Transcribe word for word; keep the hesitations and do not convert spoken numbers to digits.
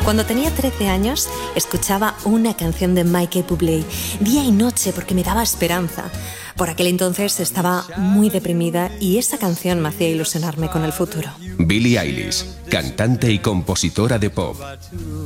Cuando tenía trece años, escuchaba una canción de Michael Bublé día y noche porque me daba esperanza. Por aquel entonces estaba muy deprimida y esa canción me hacía ilusionarme con el futuro. Billie Eilish, cantante y compositora de pop.